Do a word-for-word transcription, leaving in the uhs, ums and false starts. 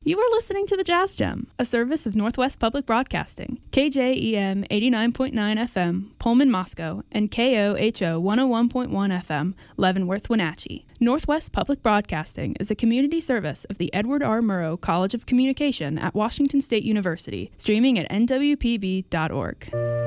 You are listening to the Jazz Gem, a service of Northwest Public Broadcasting, K J E M eighty-nine point nine F M, Pullman, Moscow, and K O H O one oh one point one F M, Leavenworth, Wenatchee. Northwest Public Broadcasting is a community service of the Edward R. Murrow College of Communication at Washington State University, streaming at N W P B dot org.